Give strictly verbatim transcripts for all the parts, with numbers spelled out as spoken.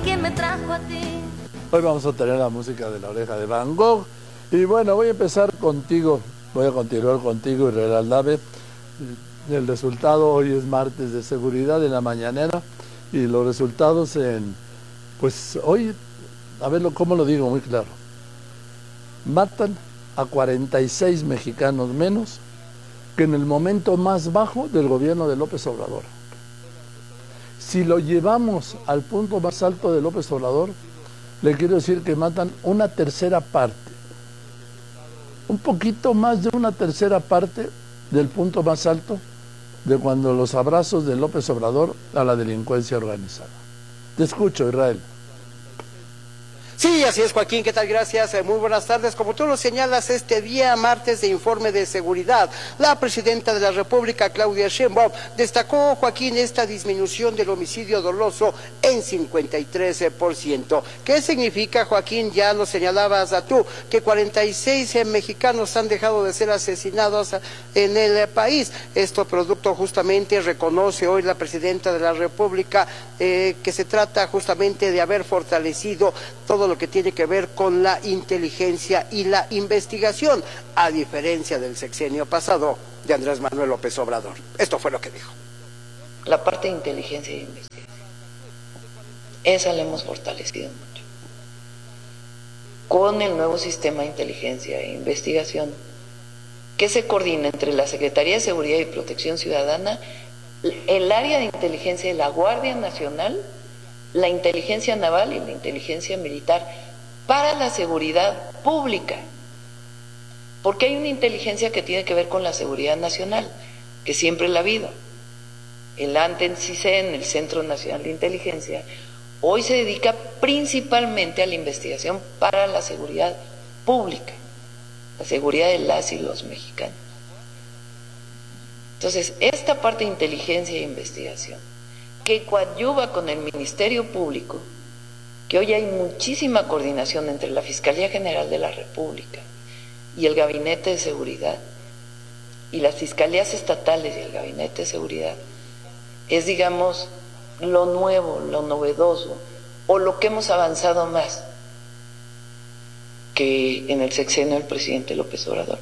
que me trajo a ti. Hoy vamos a tener la música de La Oreja de Van Gogh. Y bueno, voy a empezar contigo, voy a continuar contigo, Israel Aldave. El resultado hoy es martes de seguridad en la mañanera y los resultados en, pues hoy, a ver cómo lo digo muy claro, matan a cuarenta y seis mexicanos menos que en el momento más bajo del gobierno de López Obrador. Si lo llevamos al punto más alto de López Obrador, le quiero decir que matan una tercera parte, un poquito más de una tercera parte del punto más alto de cuando los abrazos de López Obrador a la delincuencia organizada. Te escucho, Israel. Sí, así es, Joaquín, ¿qué tal? Gracias, eh, muy buenas tardes. Como tú lo señalas, este día martes de informe de seguridad, la presidenta de la República, Claudia Sheinbaum, destacó, Joaquín, esta disminución del homicidio doloso en cincuenta y tres por ciento. ¿Qué significa, Joaquín? Ya lo señalabas a tú, que cuarenta y seis eh, mexicanos han dejado de ser asesinados en el eh, país. Esto producto justamente, reconoce hoy la presidenta de la República, eh, que se trata justamente de haber fortalecido todo lo que tiene que ver con la inteligencia y la investigación, a diferencia del sexenio pasado de Andrés Manuel López Obrador. Esto fue lo que dijo. La parte de inteligencia e investigación, esa la hemos fortalecido mucho. Con el nuevo sistema de inteligencia e investigación, que se coordina entre la Secretaría de Seguridad y Protección Ciudadana, el área de inteligencia de la Guardia Nacional, la inteligencia naval y la inteligencia militar para la seguridad pública, porque hay una inteligencia que tiene que ver con la seguridad nacional, que siempre la ha habido. El ANTE-CISEN, el Centro Nacional de Inteligencia, hoy se dedica principalmente a la investigación para la seguridad pública, la seguridad de las y los mexicanos. Entonces, esta parte de inteligencia e investigación, que coadyuva con el Ministerio Público, que hoy hay muchísima coordinación entre la Fiscalía General de la República y el Gabinete de Seguridad, y las Fiscalías Estatales y el Gabinete de Seguridad, es, digamos, lo nuevo, lo novedoso, o lo que hemos avanzado más que en el sexenio del presidente López Obrador.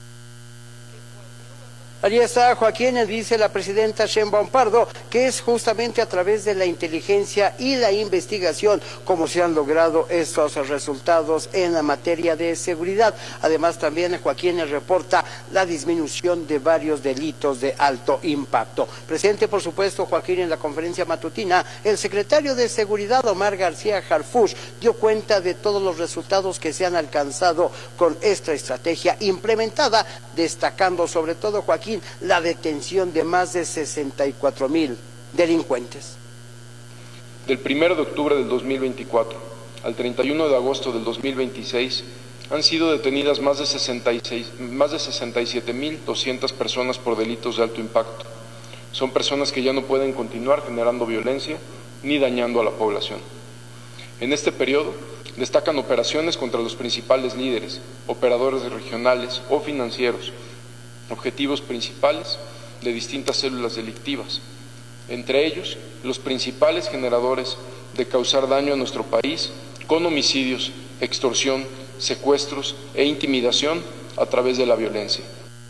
Allí está, Joaquín, dice la presidenta Sheinbaum Pardo, que es justamente a través de la inteligencia y la investigación como se han logrado estos resultados en la materia de seguridad. Además, también Joaquín reporta la disminución de varios delitos de alto impacto. Presente, por supuesto, Joaquín, en la conferencia matutina, el secretario de Seguridad, Omar García Harfuch, dio cuenta de todos los resultados que se han alcanzado con esta estrategia implementada, destacando sobre todo, Joaquín, la detención de más de sesenta y cuatro mil delincuentes. Del primero de octubre del dos mil veinticuatro al treinta y uno de agosto del dos mil veintiséis han sido detenidas más de, sesenta y seis, más de sesenta y siete mil doscientas personas por delitos de alto impacto. Son personas que ya no pueden continuar generando violencia ni dañando a la población. En este periodo destacan operaciones contra los principales líderes, operadores regionales o financieros, objetivos principales de distintas células delictivas, entre ellos los principales generadores de causar daño a nuestro país con homicidios, extorsión, secuestros e intimidación a través de la violencia.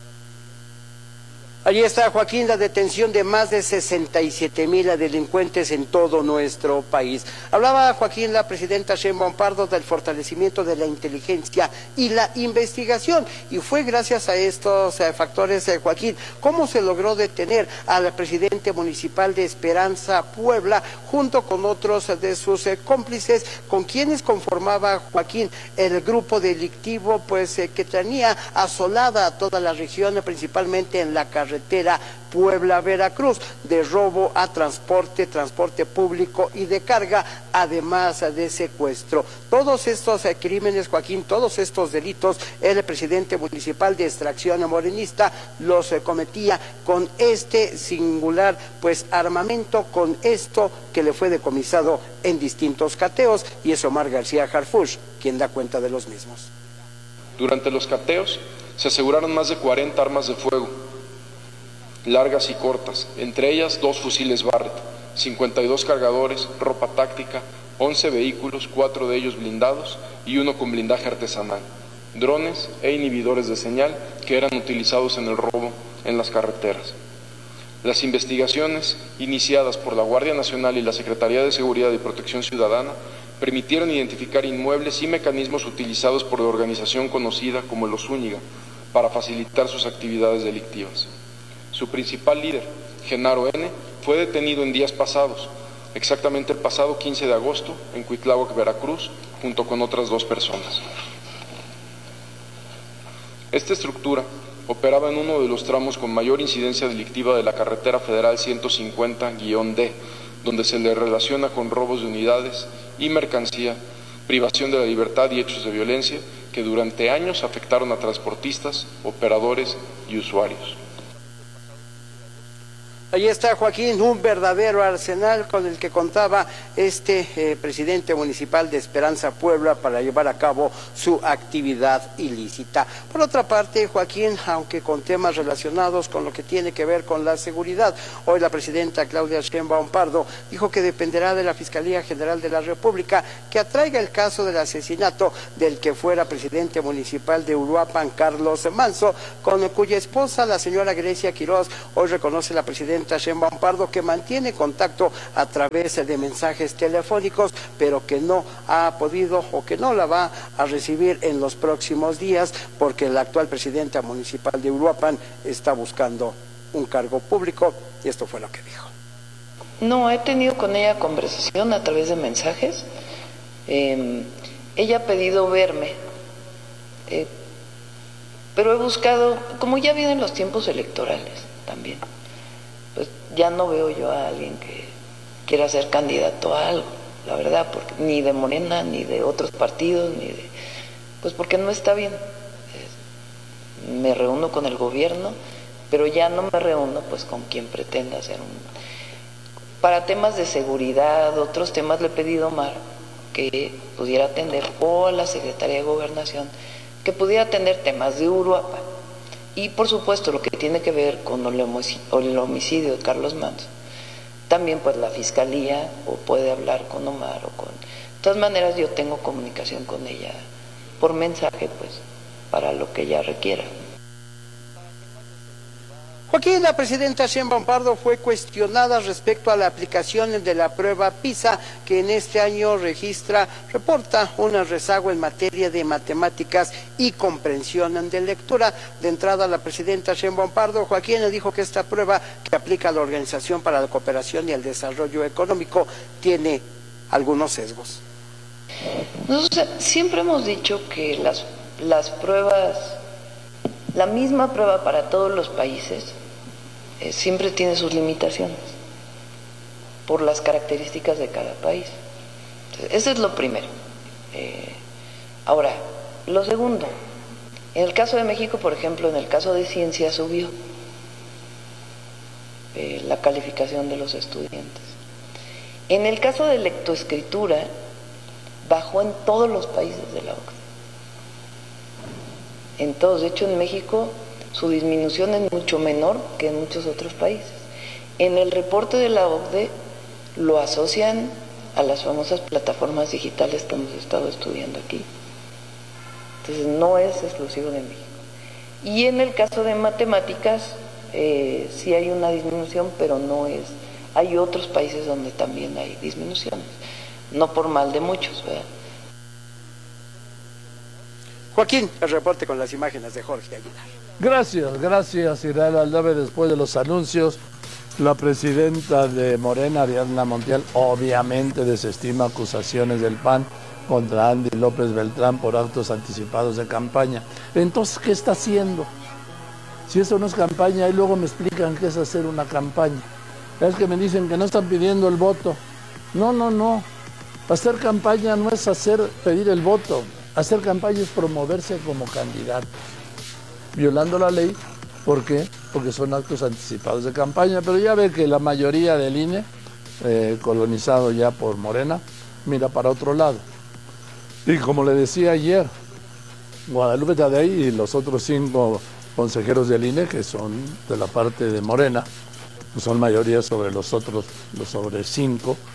Allí está, Joaquín, la detención de más de sesenta y siete mil delincuentes en todo nuestro país. Hablaba, Joaquín, la presidenta Sheinbaum Pardo del fortalecimiento de la inteligencia y la investigación, y fue gracias a estos eh, factores, eh, Joaquín, cómo se logró detener al presidente municipal de Esperanza, Puebla, junto con otros de sus eh, cómplices, con quienes conformaba, Joaquín, el grupo delictivo pues eh, que tenía asolada a toda la región, principalmente en la carretera Puebla-Veracruz, de robo a transporte, transporte público y de carga, además de secuestro. Todos estos eh, crímenes, Joaquín, todos estos delitos, el presidente municipal de extracción morenista los eh, cometía con este singular pues armamento, con esto que le fue decomisado en distintos cateos, y es Omar García Harfuch quien da cuenta de los mismos. Durante los cateos se aseguraron más de cuarenta armas de fuego, largas y cortas, entre ellas dos fusiles Barrett, cincuenta y dos cargadores, ropa táctica, once vehículos, cuatro de ellos blindados y uno con blindaje artesanal, drones e inhibidores de señal que eran utilizados en el robo en las carreteras. Las investigaciones iniciadas por la Guardia Nacional y la Secretaría de Seguridad y Protección Ciudadana permitieron identificar inmuebles y mecanismos utilizados por la organización conocida como Los Zúñiga para facilitar sus actividades delictivas. Su principal líder, Genaro N., fue detenido en días pasados, exactamente el pasado quince de agosto, en Cuitláhuac, Veracruz, junto con otras dos personas. Esta estructura operaba en uno de los tramos con mayor incidencia delictiva de la carretera federal ciento cincuenta D, donde se le relaciona con robos de unidades y mercancía, privación de la libertad y hechos de violencia que durante años afectaron a transportistas, operadores y usuarios. Ahí está, Joaquín, un verdadero arsenal con el que contaba este eh, presidente municipal de Esperanza Puebla para llevar a cabo su actividad ilícita. Por otra parte, Joaquín, aunque con temas relacionados con lo que tiene que ver con la seguridad, hoy la presidenta Claudia Sheinbaum Pardo dijo que dependerá de la Fiscalía General de la República que atraiga el caso del asesinato del que fuera presidente municipal de Uruapan, Carlos Manso, con cuya esposa, la señora Grecia Quiroz, hoy reconoce la presidenta Sheinbaum Pardo que mantiene contacto a través de mensajes telefónicos, pero que no ha podido o que no la va a recibir en los próximos días porque la actual presidenta municipal de Uruapan está buscando un cargo público y esto fue lo que dijo. No, he tenido con ella conversación a través de mensajes. Eh, ella ha pedido verme, eh, pero he buscado, como ya vienen los tiempos electorales también, pues ya no veo yo a alguien que quiera ser candidato a algo, la verdad, porque ni de Morena, ni de otros partidos, ni de, pues porque no está bien. Me reúno con el gobierno, pero ya no me reúno pues con quien pretenda hacer un... Para temas de seguridad, otros temas, le he pedido a Omar que pudiera atender, o a la Secretaría de Gobernación, que pudiera atender temas de Uruapan. Y por supuesto lo que tiene que ver con el homicidio de Carlos Manso, también pues la Fiscalía, o puede hablar con Omar, o con... De todas maneras yo tengo comunicación con ella por mensaje, pues, para lo que ella requiera. Joaquín, la presidenta Sheinbaum Pardo fue cuestionada respecto a la aplicación de la prueba PISA, que en este año registra, reporta un rezago en materia de matemáticas y comprensión de lectura. De entrada, la presidenta Sheinbaum Pardo, Joaquín, dijo que esta prueba que aplica la Organización para la Cooperación y el Desarrollo Económico tiene algunos sesgos. Nosotros siempre hemos dicho que las, las pruebas, la misma prueba para todos los países, eh, siempre tiene sus limitaciones por las características de cada país. Entonces, eso es lo primero. Eh, ahora, lo segundo, en el caso de México, por ejemplo, en el caso de ciencia subió eh, la calificación de los estudiantes. En el caso de lectoescritura, bajó en todos los países de la O C D E. En todos, de hecho en México su disminución es mucho menor que en muchos otros países. En el reporte de la O C D E lo asocian a las famosas plataformas digitales que hemos estado estudiando aquí. Entonces no es exclusivo de México. Y en el caso de matemáticas eh, sí hay una disminución, pero no es, hay otros países donde también hay disminuciones, no por mal de muchos, ¿verdad? Joaquín, el reporte con las imágenes de Jorge Aguilar. Gracias, gracias Israel Aldave. Después de los anuncios, la presidenta de Morena, Ariadna Montiel, obviamente desestima acusaciones del P A N contra Andy López Beltrán por actos anticipados de campaña. Entonces, ¿qué está haciendo? Si eso no es campaña, y luego me explican qué es hacer una campaña. Es que me dicen que no están pidiendo el voto. No, no, no. Hacer campaña no es hacer pedir el voto. Hacer campaña es promoverse como candidato, violando la ley. ¿Por qué? Porque son actos anticipados de campaña. Pero ya ve que la mayoría del I N E, eh, colonizado ya por Morena, mira para otro lado. Y como le decía ayer, Guadalupe Tadei y los otros cinco consejeros del I N E, que son de la parte de Morena, son mayoría sobre los otros, los sobre cinco,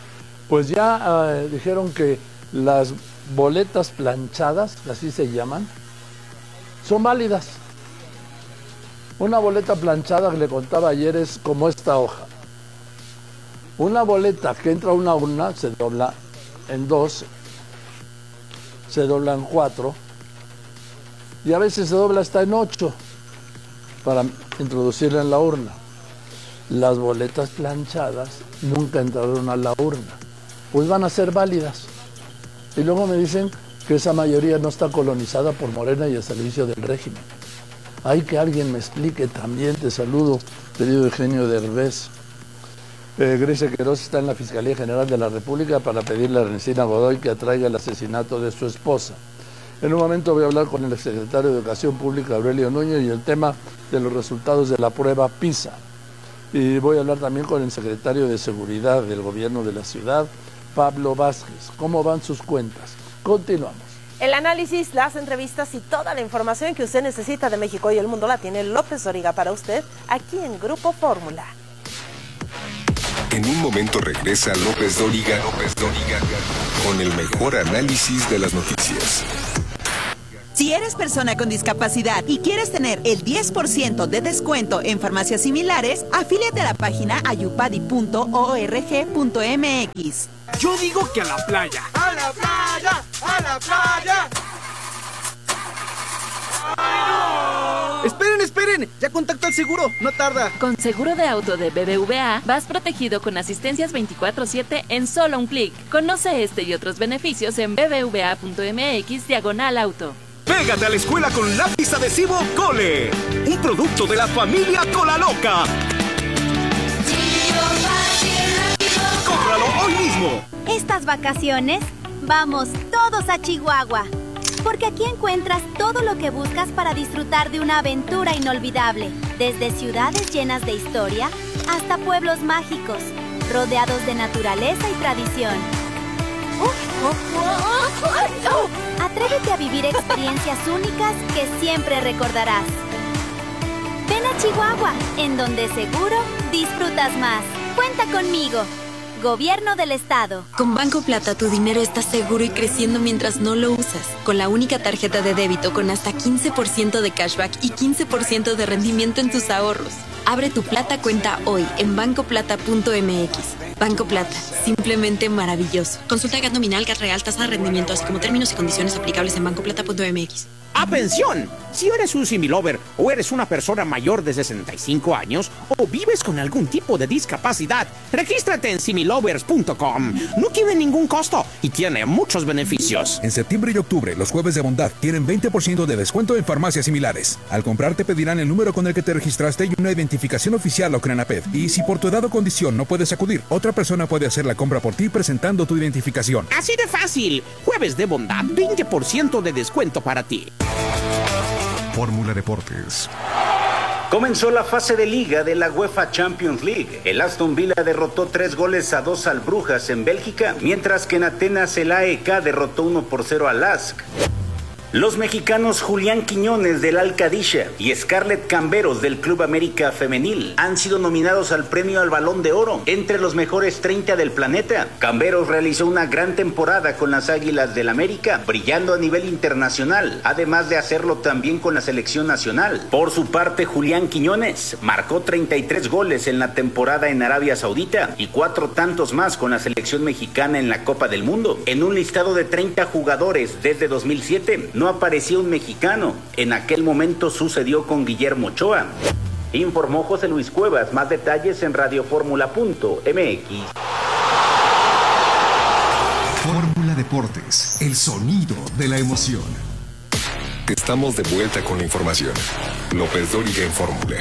Pues ya eh, dijeron que las boletas planchadas, así se llaman, son válidas. Una boleta planchada que le contaba ayer es como esta hoja. Una boleta que entra a una urna se dobla en dos, se dobla en cuatro y a veces se dobla hasta en ocho para introducirla en la urna. Las boletas planchadas nunca entraron a la urna, pues van a ser válidas. Y luego me dicen que esa mayoría no está colonizada por Morena y el servicio del régimen. Hay que alguien me explique también. Te saludo, querido Eugenio Derbez. Eh, Grecia Queiroz está en la Fiscalía General de la República para pedirle a Ernestina Godoy que atraiga el asesinato de su esposa. En un momento voy a hablar con el exsecretario de Educación Pública, Aurelio Núñez, y el tema de los resultados de la prueba PISA. Y voy a hablar también con el secretario de Seguridad del Gobierno de la Ciudad, Pablo Vázquez. ¿Cómo van sus cuentas? Continuamos. El análisis, las entrevistas y toda la información que usted necesita de México y el mundo la tiene López Dóriga para usted aquí en Grupo Fórmula. En un momento regresa López Dóriga, López Dóriga con el mejor análisis de las noticias. Si eres persona con discapacidad y quieres tener el diez por ciento de descuento en farmacias similares, afíliate a la página ayupadi punto org punto mx. Yo digo que a la playa. ¡A la playa! ¡A la playa! ¡Ay, no! Esperen, esperen, ya contacto al seguro, no tarda. Con seguro de auto de B B V A vas protegido con asistencias veinticuatro siete en solo un clic. Conoce este y otros beneficios en bbva punto mx diagonal auto. Pégate a la escuela con lápiz adhesivo Cole, un producto de la familia Colaloca. ¡Cómpralo hoy mismo! Estas vacaciones, vamos todos a Chihuahua, porque aquí encuentras todo lo que buscas para disfrutar de una aventura inolvidable, desde ciudades llenas de historia hasta pueblos mágicos, rodeados de naturaleza y tradición. Atrévete a vivir experiencias únicas que siempre recordarás. Ven a Chihuahua, en donde seguro disfrutas más. Cuenta conmigo. Gobierno del Estado. Con Banco Plata tu dinero está seguro y creciendo mientras no lo usas. Con la única tarjeta de débito con hasta quince por ciento de cashback y quince por ciento de rendimiento en tus ahorros. Abre tu Plata cuenta hoy en banco plata punto mx. Banco Plata, simplemente maravilloso. Consulta G A T nominal, G A T real, tasa de rendimiento, así como términos y condiciones aplicables en banco plata punto mx. ¡Atención! Si eres un similover o eres una persona mayor de sesenta y cinco años o vives con algún tipo de discapacidad, regístrate en similovers punto com. No tiene ningún costo y tiene muchos beneficios. En septiembre y octubre, los jueves de bondad tienen veinte por ciento de descuento en farmacias similares. Al comprar te pedirán el número con el que te registraste y una identificación oficial o CRENAPED. Y si por tu edad o condición no puedes acudir, otra persona puede hacer la compra por ti presentando tu identificación. Así de fácil. Jueves de bondad, veinte por ciento de descuento para ti. Fórmula Deportes. Comenzó la fase de liga de la UEFA Champions League. El Aston Villa derrotó tres goles a dos al Brujas en Bélgica, mientras que en Atenas el A E K derrotó uno por cero al Lask. Los mexicanos Julián Quiñones del Al Qadisha y Scarlett Camberos del Club América Femenil han sido nominados al premio al Balón de Oro entre los mejores treinta del planeta. Camberos realizó una gran temporada con las Águilas del América, brillando a nivel internacional, además de hacerlo también con la selección nacional. Por su parte, Julián Quiñones marcó treinta y tres goles en la temporada en Arabia Saudita y cuatro tantos más con la selección mexicana en la Copa del Mundo. En un listado de treinta jugadores desde dos mil siete, no aparecía un mexicano. En aquel momento sucedió con Guillermo Ochoa. Informó José Luis Cuevas. Más detalles en radioformula punto mx. Fórmula Deportes, el sonido de la emoción. Estamos de vuelta con la información. López Dóriga en Fórmula.